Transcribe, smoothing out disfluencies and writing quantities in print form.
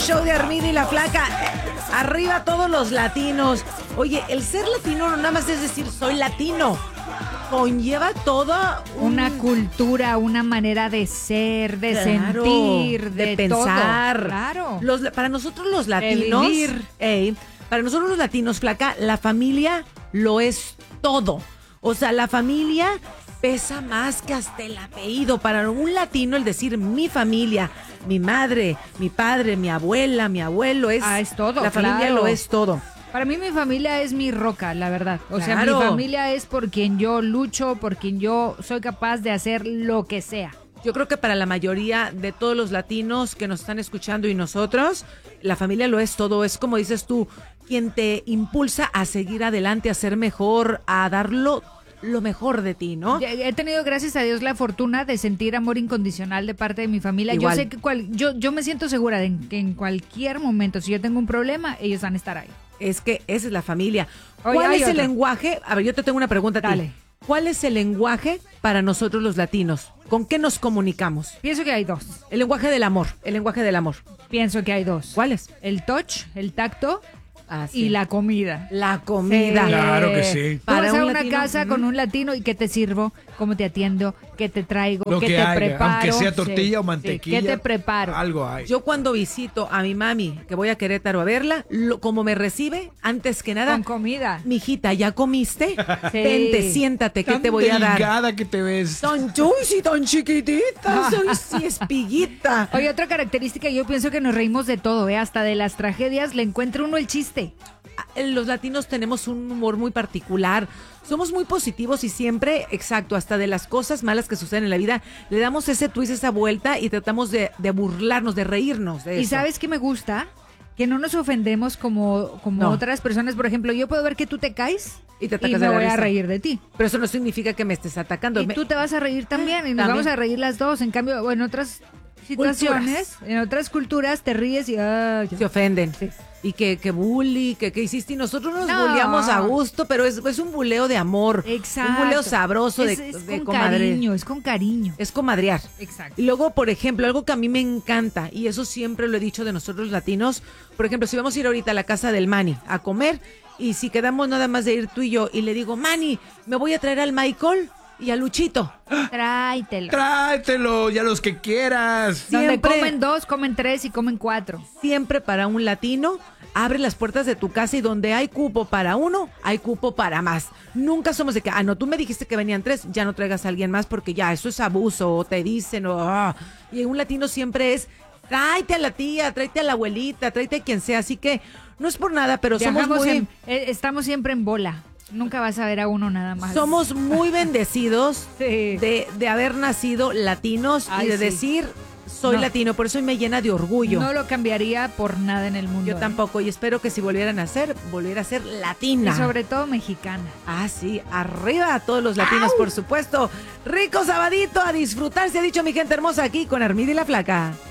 show de Armida y la Flaca. Arriba todos los latinos. Oye, el ser latino no nada más es decir soy latino. Conlleva toda una cultura, una manera de ser, de sentir, de pensar. Todo. Claro. Para nosotros los latinos, para nosotros los latinos, Flaca, la familia lo es todo. O sea, la familia pesa más que hasta el apellido. Para un latino el decir mi familia, mi madre, mi padre, mi abuela, mi abuelo es todo. La familia lo es todo. Para mí mi familia es mi roca, la verdad. O sea, mi familia es por quien yo lucho, por quien yo soy capaz de hacer lo que sea. Yo creo que para la mayoría de todos los latinos que nos están escuchando y nosotros, la familia lo es todo. Es como dices tú, quien te impulsa a seguir adelante, a ser mejor, a darlo lo mejor de ti, ¿no? He tenido, gracias a Dios, la fortuna de sentir amor incondicional de parte de mi familia. Igual. Yo sé que yo me siento segura de que en cualquier momento, si yo tengo un problema, ellos van a estar ahí. Es que esa es la familia. ¿Cuál es el lenguaje? A ver, yo te tengo una pregunta a ti. Dale. ¿Cuál es el lenguaje para nosotros los latinos? ¿Con qué nos comunicamos? Pienso que hay dos. El lenguaje del amor. El lenguaje del amor. Pienso que hay dos. ¿Cuáles? El touch, el tacto. Sí. Y la comida. La comida. Sí. Claro que sí. Vas a una casa con un latino y ¿qué te sirvo? ¿Cómo te atiendo? ¿Qué te traigo? ¿Qué te preparo? Aunque sea tortilla o mantequilla. ¿Qué te preparo? Algo hay. Yo cuando visito a mi mami, que voy a Querétaro a verla, como me recibe, antes que nada. Con comida. Mijita, ¿ya comiste? Sí. Vente, siéntate, ¿qué te voy a dar? Tan delgada que te ves. Tan juicy, tan chiquitita, soy sí espiguita. Oye, otra característica, yo pienso que nos reímos de todo, hasta de las tragedias le encuentra uno el chiste. Los latinos tenemos un humor muy particular, somos muy positivos y siempre, exacto, hasta de las cosas malas que suceden en la vida, le damos ese twist, esa vuelta y tratamos de burlarnos, de reírnos de eso. ¿Y sabes qué me gusta? Que no nos ofendemos como otras personas. Por ejemplo, yo puedo ver que tú te caes y me voy a reír de ti. Pero eso no significa que me estés atacando. Y tú te vas a reír también y nos vamos a reír las dos. En cambio, en otras situaciones, en otras culturas te ríes y se ofenden. Sí. Y que bully, que hiciste, y nosotros nos bulleamos a gusto, pero es un buleo de amor. Exacto. Un buleo sabroso de con cariño, es con cariño. Es comadrear. Exacto. Y luego, por ejemplo, algo que a mí me encanta, y eso siempre lo he dicho de nosotros los latinos, por ejemplo, si vamos a ir ahorita a la casa del Manny a comer, y si quedamos nada más de ir tú y yo, y le digo, Manny, me voy a traer al Michael y a Luchito. Tráetelo, ya los que quieras. Donde comen 2, comen 3 y comen 4. Siempre para un latino, abre las puertas de tu casa y donde hay cupo para uno, hay cupo para más. Nunca somos de que, no, tú me dijiste que venían 3, ya no traigas a alguien más porque ya, eso es abuso, o te dicen, y un latino siempre es, tráete a la tía, tráete a la abuelita, tráete a quien sea, así que no es por nada, pero estamos siempre en bola. Nunca vas a ver a uno nada más. Somos muy bendecidos de haber nacido latinos y de decir, soy latino, por eso me llena de orgullo. No lo cambiaría por nada en el mundo. Yo tampoco, y espero que si volviera a ser latina. Y sobre todo mexicana. Sí, arriba a todos los latinos, por supuesto. Rico sabadito, a disfrutar, se ha dicho mi gente hermosa aquí con Armida y la Flaca.